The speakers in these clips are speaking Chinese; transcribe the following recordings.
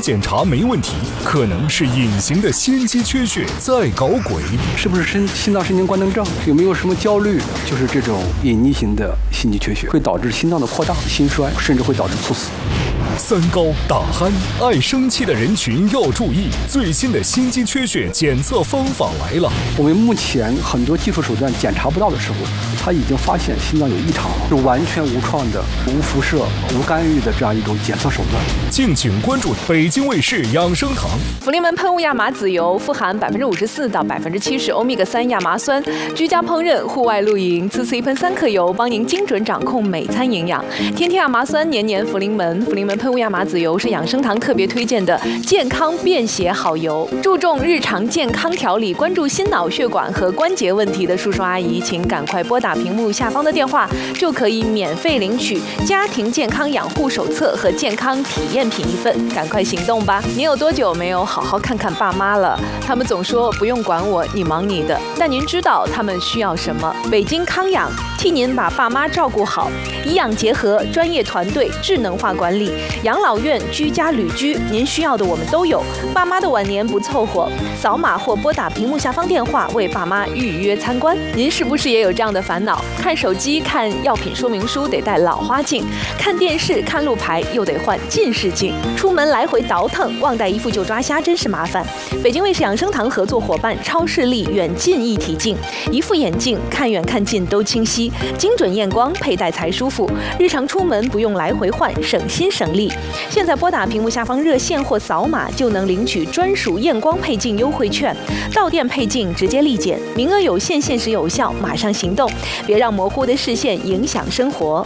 检查没问题，可能是隐形的心肌缺血在搞鬼。 是不是心脏神经官能症？有没有什么焦虑？就是这种隐匿型的心肌缺血，会导致心脏的扩大、心衰，甚至会导致猝死。 三高、打鼾、爱生气的人群要注意，最新的心肌缺血检测方法来了。 我们目前很多技术手段检查不到的时候，他已经发现心脏有异常，是完全无创的、无辐射、无干预的这样一种检测手段。 敬请关注北京卫视养生堂。 福临门喷雾亚麻籽油富含54%到70%欧米伽3亚麻酸，居家烹饪、户外露营，次一喷3克油，帮您精准掌控每餐营养。天天亚麻酸，年年福临门。福临门喷雾亚麻籽油是养生堂特别推荐的健康便携好油，注重日常健康调理，关注心脑血管和关节问题的叔叔阿姨，请赶快拨打屏幕下方的电话，就可以免费领取家庭健康养护手册和健康体验品1份，赶快行动吧！你有多久没有好好看看爸妈了？他们总说不用管我，你忙你的，但您知道他们需要什么？北京康养替您把爸妈照顾好，医养结合，专业团队，智能化管理，养老院、居家旅居，您需要的我们都有。爸妈的晚年不凑合，扫码或拨打屏幕下方电话为爸妈预约参观。您是不是也有这样的烦恼？看手机、看药品说明书得戴老花镜，看电视、看路牌又得换近视镜，出门来回倒腾，忘带一副就抓瞎，真是麻烦。北京卫视养生堂合作伙伴超视力远近一体镜，一副眼镜看远看近都清晰，精准验光，佩戴才舒服，日常出门不用来回换，省心省力。现在拨打屏幕下方热线或扫码就能领取专属验光配镜优惠券，到店配镜直接立减，名额有限，限时有效，马上行动，别让模糊的视线影响生活。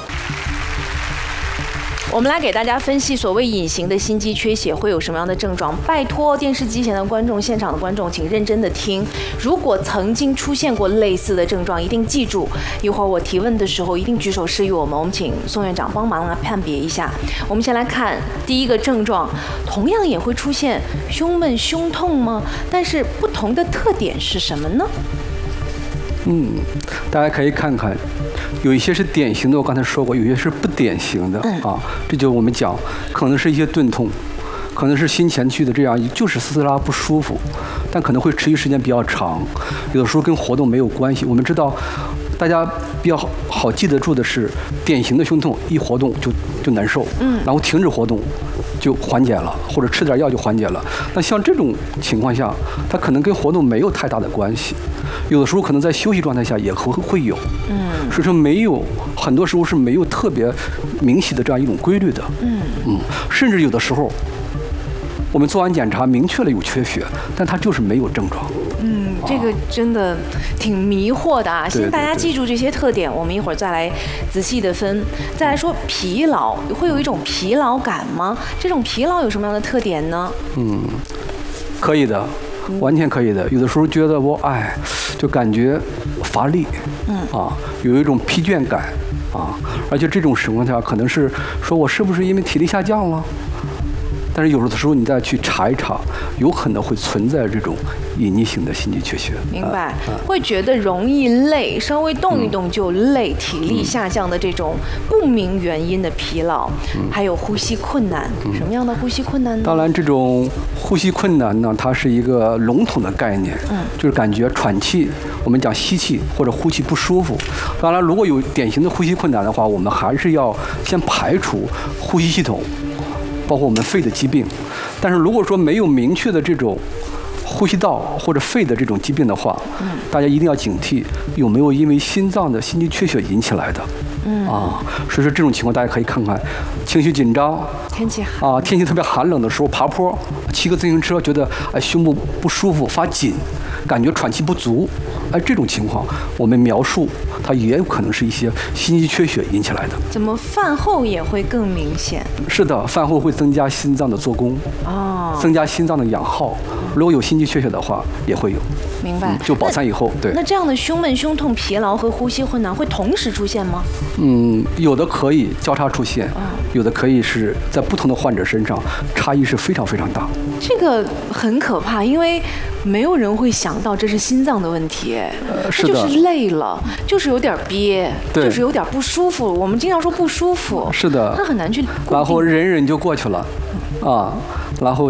我们来给大家分析所谓隐形的心肌缺血会有什么样的症状。拜托电视机前的观众、现场的观众，请认真的听。如果曾经出现过类似的症状，一定记住，一会儿我提问的时候一定举手示意我们。我们请宋院长帮忙来判别一下。我们先来看第一个症状，同样也会出现胸闷、胸痛吗？但是不同的特点是什么呢？ 大家可以看看，有一些是典型的，我刚才说过，有些是不典型的啊。这就我们讲，可能是一些钝痛，可能是心前区的这样，就是撕拉不舒服，但可能会持续时间比较长，有的时候跟活动没有关系。我们知道，大家比较好记得住的是，典型的胸痛一活动就难受，然后停止活动就缓解了，或者吃点药就缓解了。那像这种情况下，它可能跟活动没有太大的关系。有的时候可能在休息状态下也会有，所以说很多时候是没有特别明晰的这样一种规律的，甚至有的时候，我们做完检查明确了有缺血，但它就是没有症状。 这个真的挺迷惑的啊！先大家记住这些特点，我们一会儿再来仔细的分。再来说疲劳，会有一种疲劳感吗？这种疲劳有什么样的特点呢？ 可以的。完全可以的。有的时候觉得就感觉乏力，有一种疲倦感，而且这种情况下可能是说我是不是因为体力下降了？但是有的时候你再去查一查，有可能会存在这种隐匿型的心肌缺血。 明白，会觉得容易累，稍微动一动就累，体力下降的这种不明原因的疲劳，还有呼吸困难。什么样的呼吸困难呢？ 当然，这种呼吸困难呢，它是一个笼统的概念，就是感觉喘气，我们讲吸气或者呼气不舒服。当然，如果有典型的呼吸困难的话，我们还是要先排除呼吸系统，包括我们肺的疾病。但是如果说没有明确的这种呼吸道或者肺的这种疾病的话，大家一定要警惕有没有因为心脏的心肌缺血引起来的。所以说这种情况大家可以看看，情绪紧张，天气特别寒冷的时候爬坡，骑个自行车觉得胸部不舒服发紧，感觉喘气不足，这种情况我们描述它也有可能是一些心肌缺血引起来的。 怎么饭后也会更明显？ 是的，饭后会增加心脏的做工，增加心脏的氧耗。如果有心肌缺血的话，也会有。 明白。 就饱餐以后，对。 那这样的胸闷、胸痛、疲劳和呼吸困难会同时出现吗？ 有的可以交叉出现，有的可以是在不同的患者身上，差异是非常非常大。 这个很可怕，因为没有人会想到这是心脏的问题， 是的， 就是累了，就是有点憋，就是有点不舒服。我们经常说不舒服， 是的， 那很难去。 然后忍忍就过去了，然后